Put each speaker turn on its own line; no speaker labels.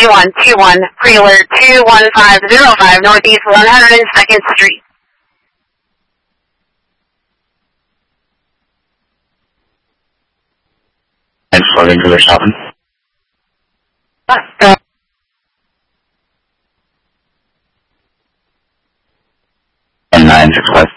2121, pre-alert 21505, Northeast 102nd Street.
And floating to their shopping. 9 6 West.